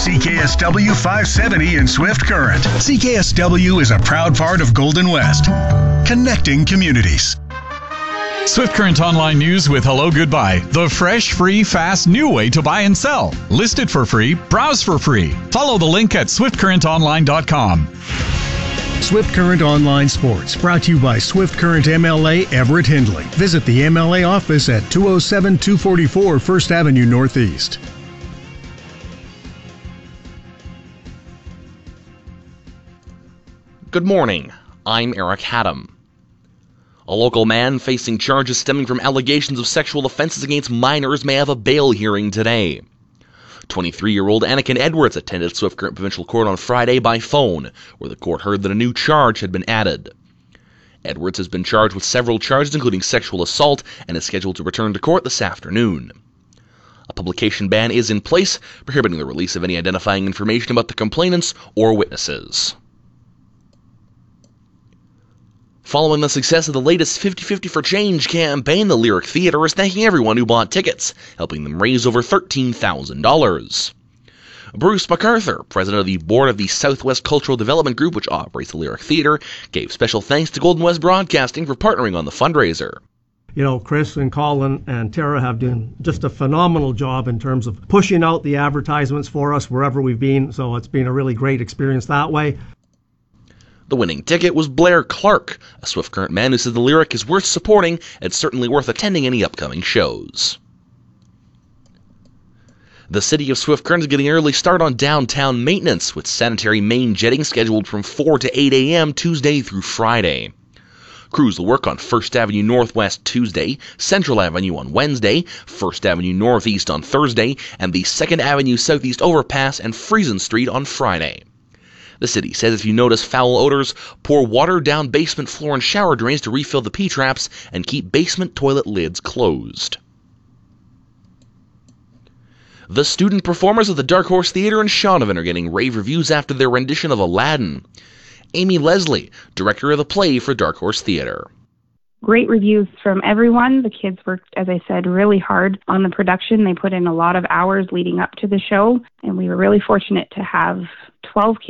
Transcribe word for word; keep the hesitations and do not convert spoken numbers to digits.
C K S W five seventy in Swift Current. C K S W is a proud part of Golden West, connecting communities. Swift Current Online News with Hello Goodbye. The fresh, free, fast, new way to buy and sell. List it for free. Browse for free. Follow the link at swift current online dot com. Swift Current Online Sports, brought to you by Swift Current M L A Everett Hindley. Visit the M L A office at two oh seven two forty-four First Avenue Northeast. Good morning. I'm Eric Haddam. A local man facing charges stemming from allegations of sexual offenses against minors may have a bail hearing today. twenty-three-year-old Anakin Edwards attended Swift Current Provincial Court on Friday by phone, where the court heard that a new charge had been added. Edwards has been charged with several charges, including sexual assault, and is scheduled to return to court this afternoon. A publication ban is in place, prohibiting the release of any identifying information about the complainants or witnesses. Following the success of the latest fifty fifty for Change campaign, the Lyric Theatre is thanking everyone who bought tickets, helping them raise over thirteen thousand dollars. Bruce MacArthur, president of the board of the Southwest Cultural Development Group, which operates the Lyric Theatre, gave special thanks to Golden West Broadcasting for partnering on the fundraiser. You know, Chris and Colin and Tara have done just a phenomenal job in terms of pushing out the advertisements for us wherever we've been, so it's been a really great experience that way. The winning ticket was Blair Clark, a Swift Current man who said the Lyric is worth supporting and certainly worth attending any upcoming shows. The city of Swift Current is getting an early start on downtown maintenance, with sanitary main jetting scheduled from four to eight a.m. Tuesday through Friday. Crews will work on First Avenue Northwest Tuesday, Central Avenue on Wednesday, First Avenue Northeast on Thursday, and the Second Avenue Southeast Overpass and Friesen Street on Friday. The city says if you notice foul odors, pour water down basement floor and shower drains to refill the P-traps and keep basement toilet lids closed. The student performers of the Dark Horse Theatre in Shaunavon are getting rave reviews after their rendition of Aladdin. Amy Leslie, director of the play for Dark Horse Theatre. Great reviews from everyone. The kids worked, as I said, really hard on the production. They put in a lot of hours leading up to the show, and we were really fortunate to have twelve kids